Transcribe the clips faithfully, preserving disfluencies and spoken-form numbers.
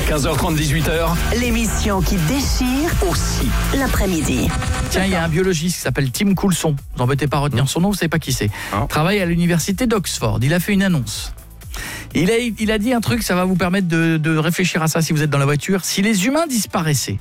quinze heures trente, dix-huit heures. L'émission qui déchire Aussi. l'après-midi. Tiens, il y a un biologiste qui s'appelle Tim Coulson. Vous embêtez pas à retenir son nom, vous savez pas qui c'est. Non. Travaille à l'université d'Oxford. Il a fait une annonce. Il a, il a dit un truc, ça va vous permettre de, de réfléchir à ça si vous êtes dans la voiture. Si les humains disparaissaient,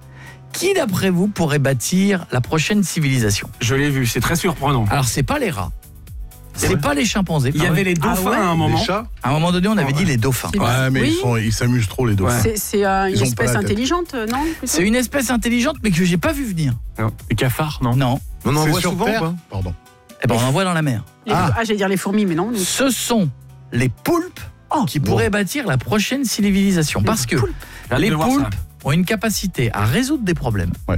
qui d'après vous pourrait bâtir la prochaine civilisation? Je l'ai vu, c'est très surprenant. Alors c'est pas les rats. C'est vrai pas les chimpanzés. Il y avait les dauphins Ah ouais à un moment. Les chats. À un moment donné, on avait Ouais. dit les dauphins. Ouais, mais Oui. ils sont- ils s'amusent trop les dauphins. C'est, c'est euh, une Ils ont pas espèce la tête. intelligente, euh, non plutôt C'est une espèce intelligente, mais que j'ai pas vu venir. Les cafards, non Non. On en C'est voit sur souvent Terre ou pas Pardon. Eh ben, on en voit dans la mer. Les- Ah. ah, j'allais dire les fourmis, mais non. donc- Ce sont les poulpes qui pourraient bâtir la prochaine civilisation. Parce que J'ai hâte les de voir poulpes ont une capacité à résoudre des problèmes, Ouais.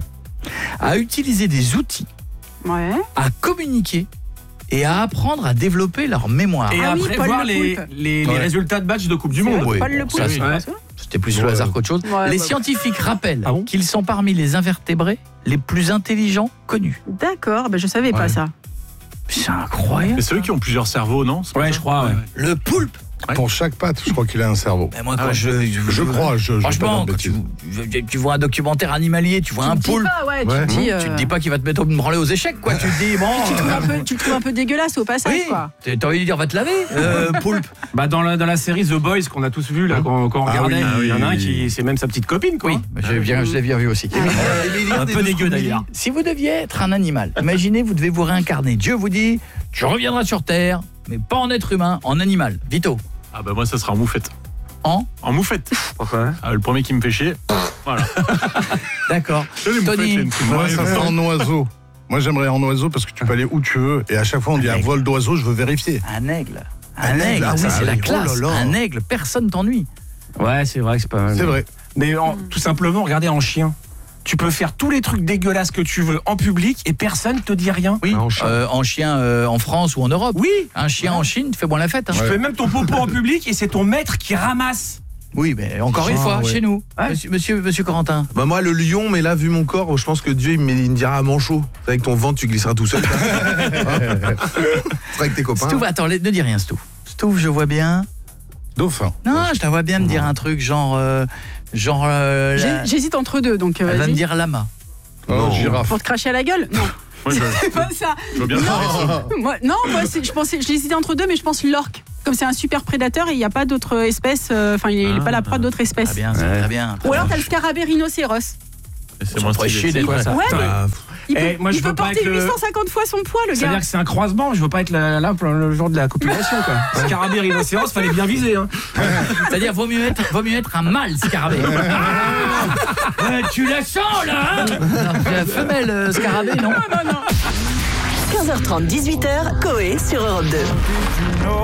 à utiliser des outils, Ouais. à communiquer et à apprendre à développer leur mémoire. Et Ah à oui, Paul prévoir le les, poulpe. les, les Ouais. résultats de match de Coupe du C'est Monde. vrai, oui, Paul le bon, poulpe. ça, c'est c'est- pas ouais. ça C'était plus le Ouais. hasard qu'autre chose. Ouais, les ouais. scientifiques rappellent Ah bon qu'ils sont parmi les invertébrés les plus intelligents connus. D'accord, bah, je savais pas Ouais. ça. C'est incroyable. Mais c'est eux qui ont plusieurs cerveaux, non? C'est pas Ouais, ça je crois, ouais. Le poulpe. Ouais. Pour chaque patte, je crois qu'il a un cerveau. Ben moi, Ah quand ouais. je, Je crois, je, je Franchement, dis pas quand de tu, bêtises. tu- tu vois un documentaire animalier, tu vois un Tu te dis poulpe, pas, ouais, Ouais. tu te dis. tu euh, te dis pas qu'il va te mettre au branler aux échecs, quoi. Tu te dis, bon. tu, trouves euh, un peu, tu le trouves un peu dégueulasse au passage, oui, quoi. t'as envie de dire, va te laver, euh, poulpe. Bah dans la dans la série The Boys qu'on a tous vu là quand, quand on Ah regardait, oui, ah il y en a un oui. qui c'est même sa petite copine quoi. Oui, j'ai bien, je l'ai bien vu aussi. Un peu dégueu d'ailleurs. Si vous deviez être un animal, imaginez, vous devez vous réincarner. Dieu vous dit, tu reviendras sur Terre, mais pas en être humain, en animal. Vito. Ah bah moi ça sera en moufette. En En moufette. Pourquoi? Ah, le premier qui me fait chier. Voilà. D'accord. Les moufettes, Tony. les trucs Moi, noirs, ça les fait blancs. en oiseau. Moi, j'aimerais en oiseau parce que tu peux aller où tu veux. Et à chaque fois, on dit un aigle. vol d'oiseau, je veux vérifier. Un aigle. Un Un aigle, aigle, ah ça oui, c'est la oh là classe. là. Un aigle, personne t'ennuie. Ouais, c'est vrai que c'est pas mal. C'est vrai. Mais en- tout simplement, regardez en chien. Tu peux faire tous les trucs dégueulasses que tu veux en public et personne te dit rien. Oui. Ah, en chien. Euh, en chien euh, en France ou en Europe. Oui. Un chien en Chine, tu fais bon la fête. Hein. Tu fais même ton popo en public et c'est ton maître qui ramasse. Oui, mais encore une Ah, fois, ouais. chez nous. Ouais. Monsieur, monsieur, monsieur Corentin. Bah moi le lion, mais là vu mon corps, je pense que Dieu il me, il me dira à manchot. Avec ton ventre tu glisseras tout seul. Tu seras avec tes copains. Stouff, attends, ne dis rien, Stouff. Stouff, je vois bien. Dauphin. Non, je la vois bien me dire un truc genre. euh, genre. euh, J'ai- la- J'hésite entre deux, donc euh, Elle va me vas-y. dire lama. Oh, Non. girafe. Pour te cracher à la gueule? Non, Moi, je, c'est pas ça. je veux bien savoir. Moi, non, moi, c'est- je pensais, je l'hésitais entre deux, mais je pense l'orque. Comme c'est un super prédateur et il n'y a pas d'autres espèces, euh, enfin, il n'est pas la proie d'autres Très espèces. bien, c'est Ouais. très bien. Ou alors t'as le scarabée rhinocéros. C'est moins pourrait stylé. chier d'être quoi, ça Ouais, mais Ah, il peut, Eh, moi, je il peut veux pas porter être le- huit cent cinquante fois son poids, le C'est-à-dire gars. que c'est un croisement, je veux pas être là, là pour le jour de la copulation quoi. Scarabée rhinocéros, fallait bien viser hein. C'est-à-dire, vaut mieux être, vaut mieux être un mâle scarabée. Euh, tu la sens là, hein? Non, c'est la femelle euh, scarabée, non? quinze heures trente, dix-huit heures, Coé sur Europe deux.